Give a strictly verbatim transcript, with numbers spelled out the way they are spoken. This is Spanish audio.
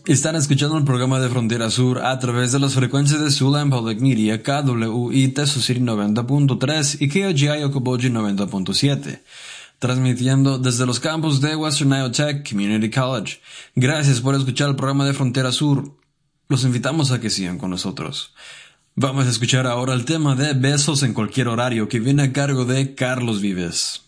Están escuchando el programa de Frontera Sur a través de las frecuencias de Siouxland Public Media, K W I T City noventa punto tres y K O G I Okoboji noventa punto siete, transmitiendo desde los campus de Western Iowa Tech Community College. Gracias por escuchar el programa de Frontera Sur. Los invitamos a que sigan con nosotros. Vamos a escuchar ahora el tema de Besos en cualquier horario, que viene a cargo de Carlos Vives.